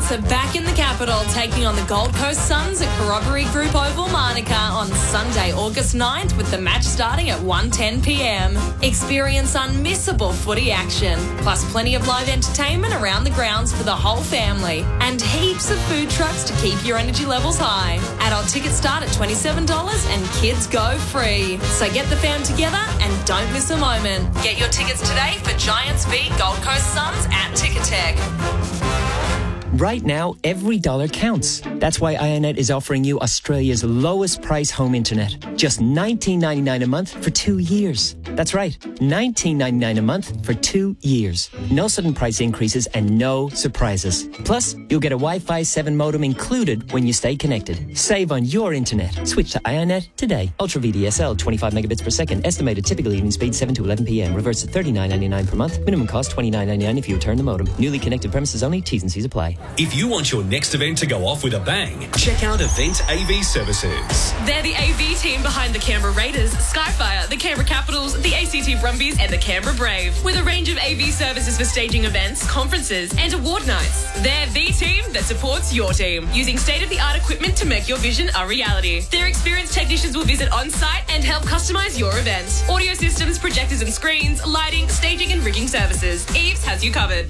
Giants are back in the capital, taking on the Gold Coast Suns at Corroboree Group Oval, Manuka on Sunday, August 9th, with the match starting at 1:10pm. Experience unmissable footy action, plus plenty of live entertainment around the grounds for the whole family, and heaps of food trucks to keep your energy levels high. Adult tickets start at $27 and kids go free. So get the fam together and don't miss a moment. Get your tickets today for Giants v Gold Coast Suns at Ticketek. Right now, every dollar counts. That's why Ionet is offering you Australia's lowest price home internet. Just $19.99 a month for 2 years. That's right, $19.99 a month for 2 years. No sudden price increases and no surprises. Plus, you'll get a Wi-Fi 7 modem included when you stay connected. Save on your internet. Switch to Ionet today. Ultra VDSL, 25 megabits per second. Estimated typical evening speed 7 to 11 p.m. Reverse at $39.99 per month. Minimum cost $29.99 if you return the modem. Newly connected premises only. T's and C's apply. If you want your next event to go off with a bang, check out Event AV Services. They're the AV team behind the Canberra Raiders, Skyfire, the Canberra Capitals, the ACT Brumbies and the Canberra Brave, with a range of AV services for staging events, conferences and award nights. They're the team that supports your team, using state-of-the-art equipment to make your vision a reality. Their experienced technicians will visit on-site and help customise your event. Audio systems, projectors and screens, lighting, staging and rigging services. Eves has you covered.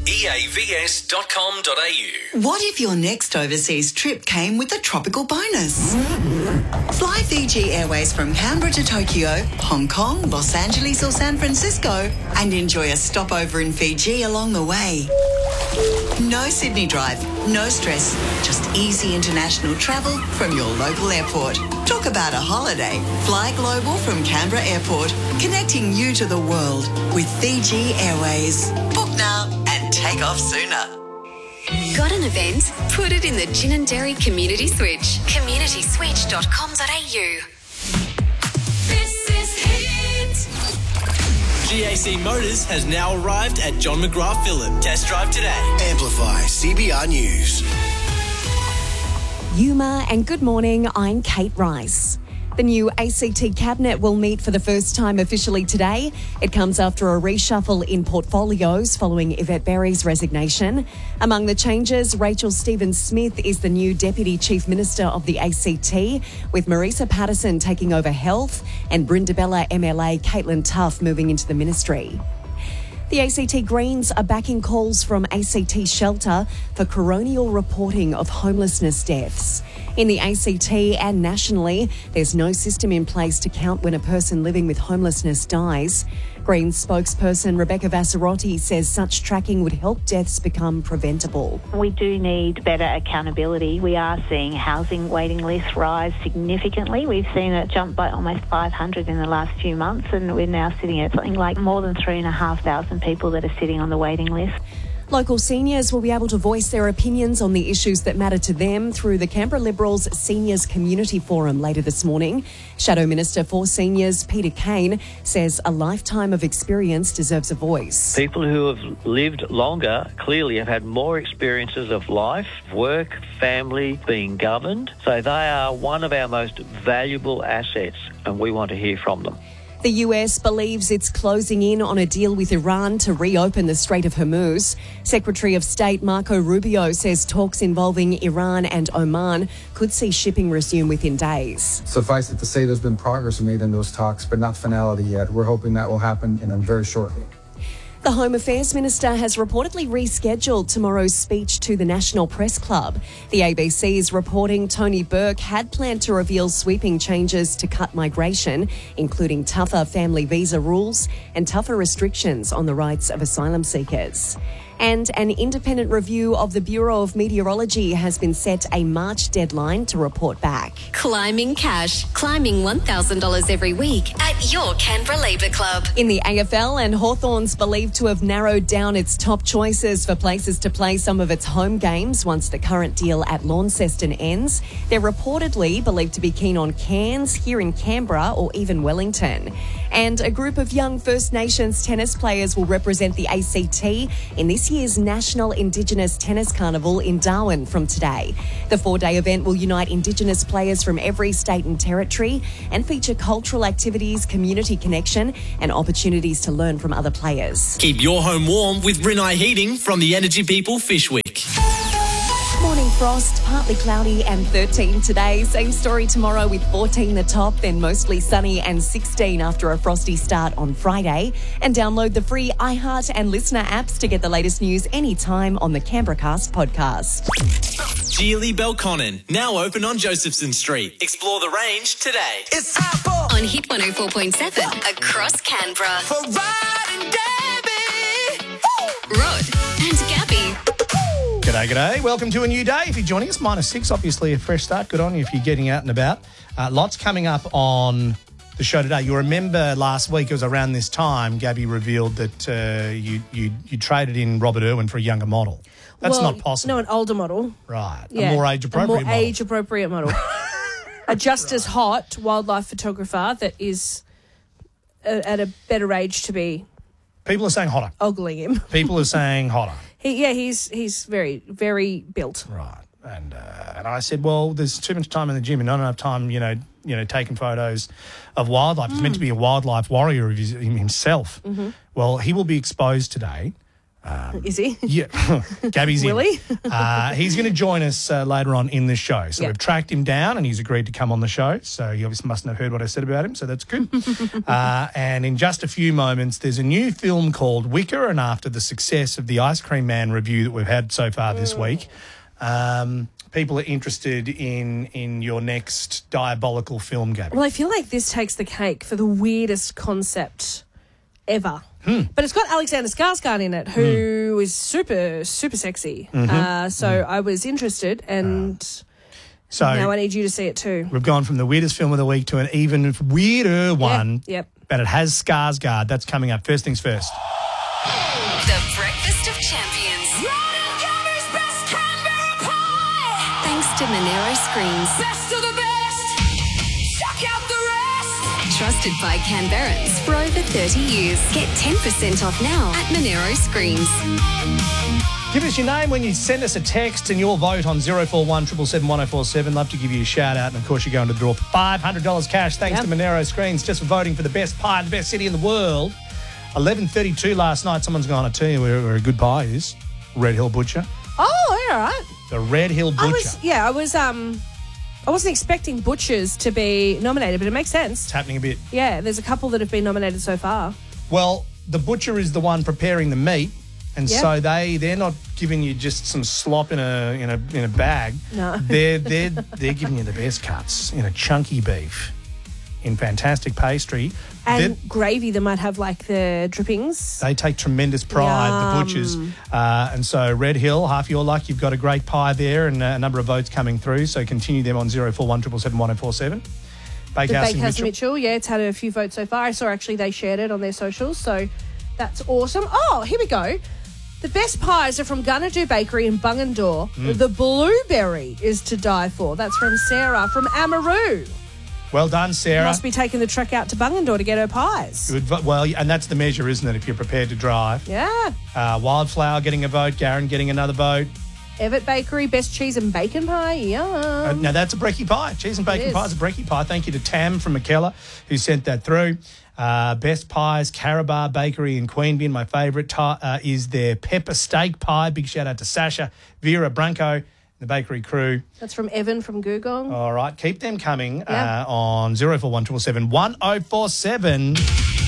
eavs.com.au. What if your next overseas trip came with a tropical bonus? Fly Fiji Airways from Canberra to Tokyo, Hong Kong, Los Angeles or San Francisco and enjoy a stopover in Fiji along the way. No Sydney drive, no stress, just easy international travel from your local airport. Talk about a holiday. Fly global from Canberra Airport, connecting you to the world with Fiji Airways. Book now and take off sooner. Got an event? Put it in the Gin and Dairy Community Switch. communityswitch.com.au. This is Hit. GAC Motors has now arrived at John McGrath Phillip. Test drive today. Amplify CBR News. Yuma, and good morning, I'm Kate Rice. The new ACT Cabinet will meet for the first time officially today. It comes after a reshuffle in portfolios following Yvette Berry's resignation. Among the changes, Rachel Stevens-Smith is the new Deputy Chief Minister of the ACT, with Marisa Patterson taking over health and Brindabella MLA Caitlin Tuff moving into the ministry. The ACT Greens are backing calls from ACT Shelter for coronial reporting of homelessness deaths. In the ACT and nationally, there's no system in place to count when a person living with homelessness dies. Greens spokesperson Rebecca Vassarotti says such tracking would help deaths become preventable. We do need better accountability. We are seeing housing waiting lists rise significantly. We've seen it jump by almost 500 in the last few months, and we're now sitting at something like more than 3,500 people that are sitting on the waiting list. Local seniors will be able to voice their opinions on the issues that matter to them through the Canberra Liberals Seniors Community Forum later this morning. Shadow Minister for Seniors Peter Kane says a lifetime of experience deserves a voice. People who have lived longer clearly have had more experiences of life, work, family, being governed. So they are one of our most valuable assets and we want to hear from them. The US believes it's closing in on a deal with Iran to reopen the Strait of Hormuz. Secretary of State Marco Rubio says talks involving Iran and Oman could see shipping resume within days. Suffice it to say there's been progress made in those talks, but not finality yet. We're hoping that will happen very shortly. The Home Affairs Minister has reportedly rescheduled tomorrow's speech to the National Press Club. The ABC is reporting Tony Burke had planned to reveal sweeping changes to cut migration, including tougher family visa rules and tougher restrictions on the rights of asylum seekers. And an independent review of the Bureau of Meteorology has been set a March deadline to report back. Climbing cash. Climbing $1,000 every week at your Canberra Labour Club. In the AFL, and Hawthorn's believed to have narrowed down its top choices for places to play some of its home games once the current deal at Launceston ends. They're reportedly believed to be keen on Cairns, here in Canberra or even Wellington. And a group of young First Nations tennis players will represent the ACT in this year's National Indigenous Tennis Carnival in Darwin from today. The 4-day event will unite Indigenous players from every state and territory and feature cultural activities, community connection and opportunities to learn from other players. Keep your home warm with Rinnai Heating from the Energy People Fish Week. frost, partly cloudy and 13 today. Same story tomorrow with 14 the top, then mostly sunny and 16 after a frosty start on Friday. And download the free iHeart and Listener apps to get the latest news anytime on the Canberracast podcast. Geely Belconnen, now open on Josephson Street. Explore the range today. It's time for on Hit 104.7 across Canberra. For Rod and Gabby. Rod and Gabby. G'day. Welcome to a new day. If you're joining us, -6, obviously a fresh start. Good on you if you're getting out and about. Lots coming up on the show today. You'll remember last week, it was around this time, Gabby revealed that you traded in Robert Irwin for a younger model. That's not possible. No, an older model. Right. Yeah, a more age-appropriate model. Age-appropriate model. A just as hot wildlife photographer that is at a better age to be... People are saying hotter. Ogling him. People are saying hotter. He's very, very built. Right. And I said, well, there's too much time in the gym and not enough time, taking photos of wildlife. He's meant to be a wildlife warrior of himself. Mm-hmm. Well, he will be exposed today. Is he? Yeah. Gabby's Will he? He's going to join us later on in the show. So Yep. we've tracked him down and he's agreed to come on the show. So he obviously mustn't have heard what I said about him, so that's good. And in just a few moments, there's a new film called Wicker, and after the success of the Ice Cream Man review that we've had so far this week, people are interested in your next diabolical film, Gabby. Well, I feel like this takes the cake for the weirdest concept ever. But it's got Alexander Skarsgård in it, who is super, super sexy. So I was interested, and So now I need you to see it too. we've gone from the weirdest film of the week to an even weirder one. Yep. But it has Skarsgård. That's coming up. First things first. The Breakfast of Champions. Rod and Gabby's best Canberra pie. Thanks to Monero Screens. Best of the best. Check out the rest. Trusted by Canberrans for over 30 years. Get 10% off now at Monero Screens. Give us your name when you send us a text and your vote on 041 777 1047. Love to give you a shout out. And of course, you're going to the draw for $500 cash thanks to Monero Screens just for voting for the best pie in the best city in the world. 11:32 last night. Someone's going to tell you where a good pie is. Red Hill Butcher. Oh, all right. The Red Hill Butcher. I wasn't expecting butchers to be nominated, but it makes sense. It's happening a bit. Yeah, there's a couple that have been nominated so far. Well, the butcher is the one preparing the meat, and Yep. so they're not giving you just some slop in a bag. No. They're giving you the best cuts in a chunky beef, in fantastic pastry. And gravy that might have like the drippings. They take tremendous pride, the Yum. butchers. And so Red Hill, half your luck, you've got a great pie there and a number of votes coming through. So continue them on 041 777 1047. The Bakehouse Bakehouse and Mitchell. Mitchell, it's had a few votes so far. I saw actually they shared it on their socials, so that's awesome. Oh, here we go. The best pies are from Gunadoo Bakery in Bungendore. The blueberry is to die for. That's from Sarah from Amaroo. Well done, Sarah. Must be taking the trek out to Bungendore to get her pies. Good. Well, and that's the measure, isn't it, if you're prepared to drive? Yeah. Wildflower getting a vote. Garen getting another vote. Everett Bakery, best cheese and bacon pie. Yum. Now, that's a brekkie pie. Cheese and bacon pie is a brekkie pie. Thank you to Tam from McKellar who sent that through. Best pies, Carabar Bakery in Queanbeyan. My favourite is their pepper steak pie. Big shout out to Sasha, Vera, Branko, the bakery crew. That's from Evan from Googong. All right, keep them coming on 041 777 1047.